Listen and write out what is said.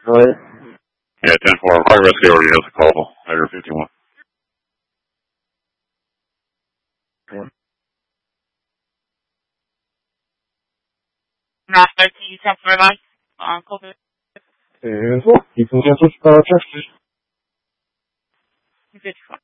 Right. Yeah, 10-4. My rescue already has a call. Area 51. Mass 13, 1049. Call it. So, you can cancel, text. 54.